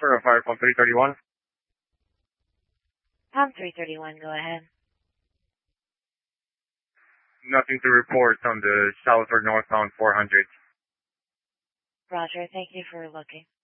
Sir, fire pump 331. Pump 331, go ahead. Nothing to report on the south or northbound 400. Roger, thank you for looking.